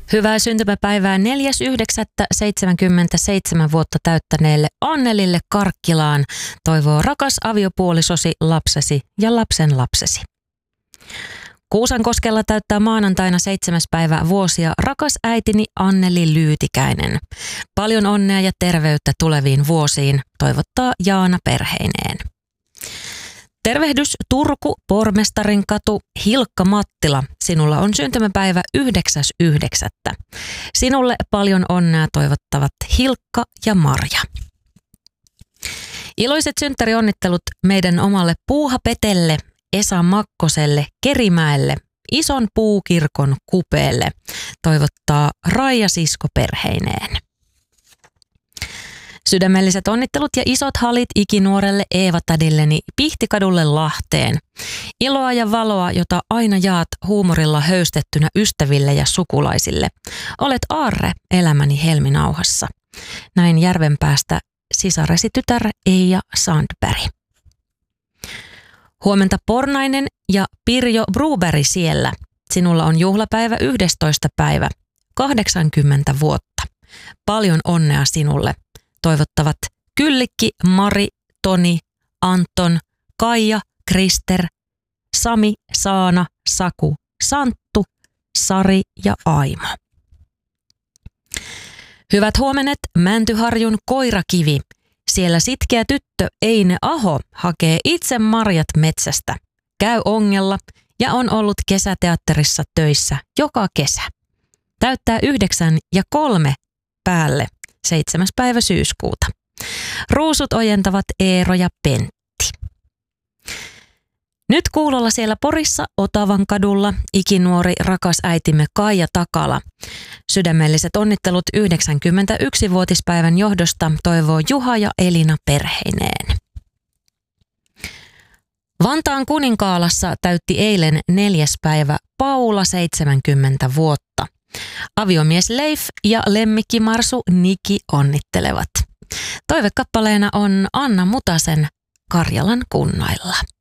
Hyvää syntymäpäivää 4.9.77 vuotta täyttäneelle Annelille Karkkilaan toivoo rakas aviopuolisosi, lapsesi ja lapsenlapsesi. Kuusankoskella täyttää maanantaina 7. päivä vuosia rakas äitini Anneli Lyytikäinen. Paljon onnea ja terveyttä tuleviin vuosiin, toivottaa Jaana perheineen. Tervehdys Turku, Pormestarinkatu, Hilkka Mattila. Sinulla on syntymäpäivä 9.9. Sinulle paljon onnea toivottavat Hilkka ja Marja. Iloiset synttärionnittelut meidän omalle Puuhapetelle, Esa Makkoselle, Kerimäelle, Ison Puukirkon kupeelle. Toivottaa Raija sisko perheineen. Sydämelliset onnittelut ja isot halit ikinuorelle Eeva-tädilleni Pihtikadulle Lahteen. Iloa ja valoa, jota aina jaat huumorilla höystettynä ystäville ja sukulaisille. Olet aarre elämäni helminauhassa. Näin Järvenpäästä sisaresi tytär Eija Sandberg. Huomenta Pornainen ja Pirjo Bruberg siellä. Sinulla on juhlapäivä 11. päivä, 80 vuotta. Paljon onnea sinulle. Toivottavat Kyllikki, Mari, Toni, Anton, Kaija, Krister, Sami, Saana, Saku, Santtu, Sari ja Aimo. Hyvät huomenet Mäntyharjun Koirakivi. Siellä sitkeä tyttö Eine Aho hakee itse marjat metsästä, käy ongella ja on ollut kesäteatterissa töissä joka kesä. Täyttää 9:03 päälle 7. päivä syyskuuta. Ruusut ojentavat Eero ja Pentti. Nyt kuulolla siellä Porissa Otavan kadulla ikinuori rakas äitimme Kaija Takala. Sydämelliset onnittelut 91-vuotispäivän johdosta toivoo Juha ja Elina perheineen. Vantaan Kuninkaalassa täytti eilen 4. päivä Paula 70 vuotta. Aviomies Leif ja lemmikkimarsu Niki onnittelevat. Toivekappaleena on Anna Mutasen Karjalan kunnoilla.